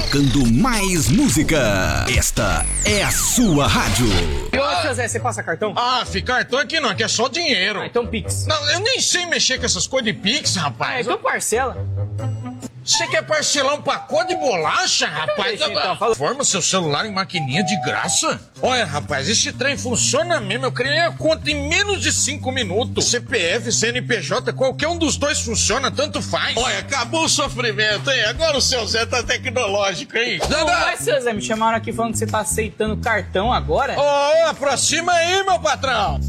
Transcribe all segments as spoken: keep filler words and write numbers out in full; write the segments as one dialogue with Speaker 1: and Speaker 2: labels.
Speaker 1: tocando mais música. Esta é a sua rádio.
Speaker 2: E ô, seu Zé, você passa cartão?
Speaker 3: Ah, fi, cartão aqui não, aqui é só dinheiro.
Speaker 2: Ah, então Pix.
Speaker 3: Não, eu nem sei mexer com essas coisas de Pix, rapaz.
Speaker 2: Ah, então parcela.
Speaker 3: Você quer parcelar um pacote de bolacha, rapaz?
Speaker 2: Deixa, então, fala.
Speaker 3: Forma seu celular em maquininha de graça? Olha, rapaz, esse trem funciona mesmo. Eu criei a conta em menos de cinco minutos. C P F, C N P J, qualquer um dos dois funciona, tanto faz. Olha, acabou o sofrimento, hein? Agora o seu Zé tá tecnológico, hein?
Speaker 2: Não, mas, seu Zé, me chamaram aqui falando que você tá aceitando cartão agora?
Speaker 3: Ô, oh, aproxima aí, meu patrão.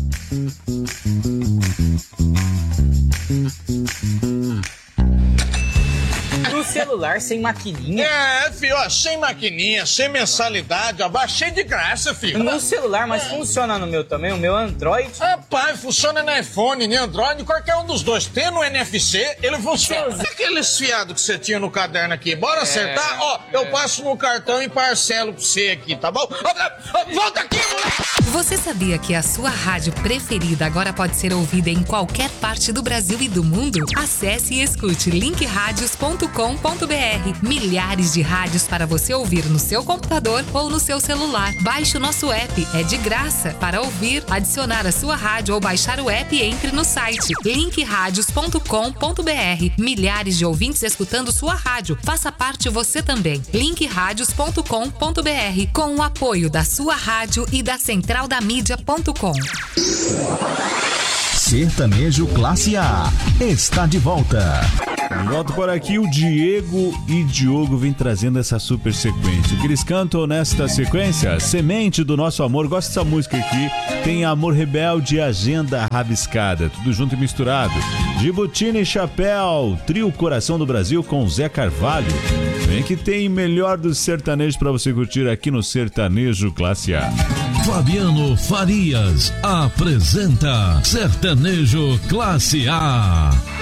Speaker 2: No celular, sem maquininha?
Speaker 3: É, filho, ó, sem maquininha, sem mensalidade, ó, baixei de graça, filho.
Speaker 2: No celular, mas funciona no meu também, o meu Android.
Speaker 3: Rapaz, funciona no iPhone, no Android, qualquer um dos dois. Tem no N F C, ele funciona. E aqueles fiados que você tinha no caderno aqui, bora acertar? Ó, eu passo no cartão e parcelo pra você aqui, tá bom? Volta aqui, moleque!
Speaker 4: Você sabia que a sua rádio preferida agora pode ser ouvida em qualquer parte do Brasil e do mundo? Acesse e escute link radios ponto com ponto br. Milhares de rádios para você ouvir no seu computador ou no seu celular. Baixe o nosso app, é de graça. Para ouvir, adicionar a sua rádio ou baixar o app, entre no site link radios ponto com ponto br. Milhares de ouvintes escutando sua rádio. Faça parte você também. link radios ponto com ponto br. Com o apoio da sua rádio e da central da mídia ponto com.
Speaker 1: Sertanejo Classe A está de volta.
Speaker 5: Volto por aqui, o Diego e Diogo vem trazendo essa super sequência. O que eles cantam nesta sequência? Semente do Nosso Amor. Gosto dessa música aqui. Tem Amor Rebelde e Agenda Rabiscada. Tudo junto e misturado. Gibutini e Chapéu. Trio Coração do Brasil com Zé Carvalho. Vem que tem melhor dos sertanejos pra você curtir aqui no Sertanejo Classe A.
Speaker 6: Fabiano Farias apresenta Sertanejo Classe A.